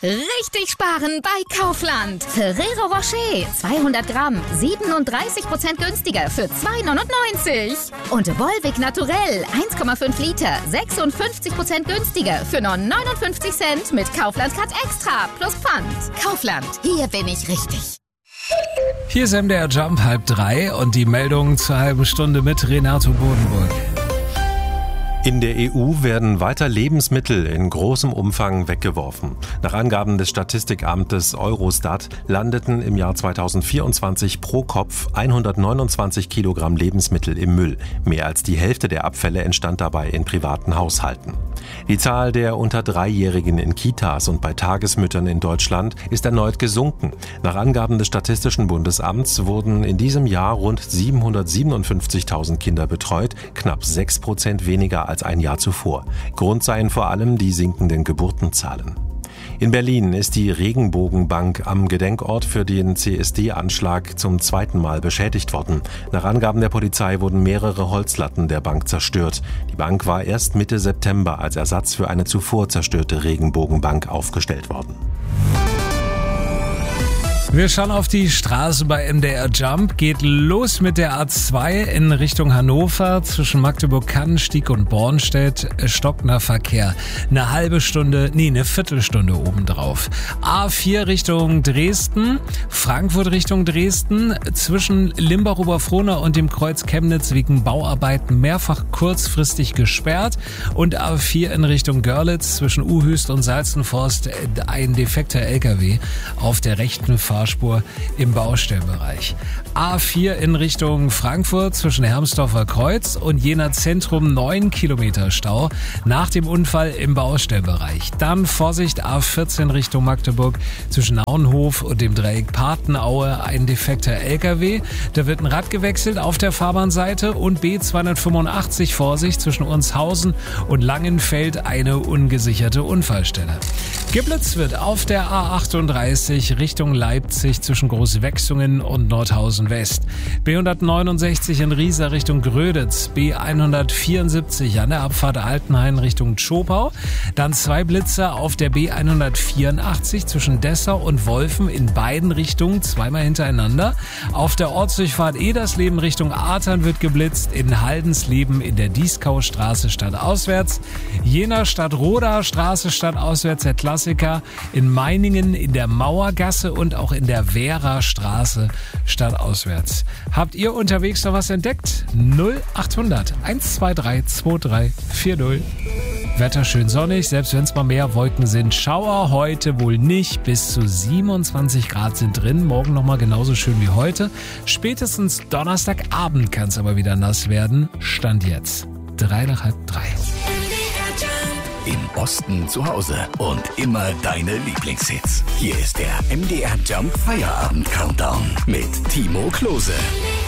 Richtig sparen bei Kaufland. Ferrero Rocher 200 Gramm 37% günstiger für 2,99. Und Volvic Naturell 1,5 Liter 56% günstiger für nur 59 Cent mit Kaufland Card Extra plus Pfand. Kaufland, hier bin ich richtig. Hier ist MDR Jump 2:30 und die Meldung zur halben Stunde mit Renato Bodenburg. In der EU werden weiter Lebensmittel in großem Umfang weggeworfen. Nach Angaben des Statistikamtes Eurostat landeten im Jahr 2024 pro Kopf 129 Kilogramm Lebensmittel im Müll. Mehr als die Hälfte der Abfälle entstand dabei in privaten Haushalten. Die Zahl der unter 3-Jährigen in Kitas und bei Tagesmüttern in Deutschland ist erneut gesunken. Nach Angaben des Statistischen Bundesamts wurden in diesem Jahr rund 757.000 Kinder betreut, knapp 6% weniger als ein Jahr zuvor. Grund seien vor allem die sinkenden Geburtenzahlen. In Berlin ist die Regenbogenbank am Gedenkort für den CSD-Anschlag zum zweiten Mal beschädigt worden. Nach Angaben der Polizei wurden mehrere Holzlatten der Bank zerstört. Die Bank war erst Mitte September als Ersatz für eine zuvor zerstörte Regenbogenbank aufgestellt worden. Wir schauen auf die Straße bei MDR Jump. Geht los mit der A2 in Richtung Hannover zwischen Magdeburg-Kannenstieg und Bornstedt. Stockender Verkehr. Eine Viertelstunde obendrauf. A4 Richtung Dresden, Frankfurt Richtung Dresden. Zwischen Limbach-Oberfrohna und dem Kreuz Chemnitz wegen Bauarbeiten mehrfach kurzfristig gesperrt. Und A4 in Richtung Görlitz zwischen Uhüst und Salzenforst ein defekter LKW auf der rechten Fahrspur im Baustellenbereich. A4 in Richtung Frankfurt zwischen Hermsdorfer Kreuz und Jena Zentrum 9 Kilometer Stau nach dem Unfall im Baustellenbereich. Dann Vorsicht A14 Richtung Magdeburg zwischen Naunhof und dem Dreieck Patenaue ein defekter LKW. Da wird ein Rad gewechselt auf der Fahrbahnseite und B285 Vorsicht zwischen Unshausen und Langenfeld eine ungesicherte Unfallstelle. Geblitzt wird auf der A38 Richtung Leipzig zwischen Großwechsungen und Nordhausen West. B169 in Riesa Richtung Gröditz, B174 an der Abfahrt Altenhain Richtung Zschopau. Dann 2 Blitzer auf der B184 zwischen Dessau und Wolfen in beiden Richtungen, zweimal hintereinander. Auf der Ortsdurchfahrt Edersleben Richtung Artern wird geblitzt, in Haldensleben in der Dieskaustraße stadtauswärts. Jena Stadtroda Straße stadtauswärts der Klassiker, in Meiningen in der Mauergasse und auch in der Vera-Straße stadtauswärts. Habt ihr unterwegs noch was entdeckt? 0800 123 2340. Wetter schön sonnig, selbst wenn es mal mehr Wolken sind. Schauer heute wohl nicht, bis zu 27 Grad sind drin. Morgen nochmal genauso schön wie heute. Spätestens Donnerstagabend kann es aber wieder nass werden. Stand jetzt 2:30. Im Osten zu Hause und immer deine Lieblingshits. Hier ist der MDR Jump Feierabend Countdown mit Timo Klose.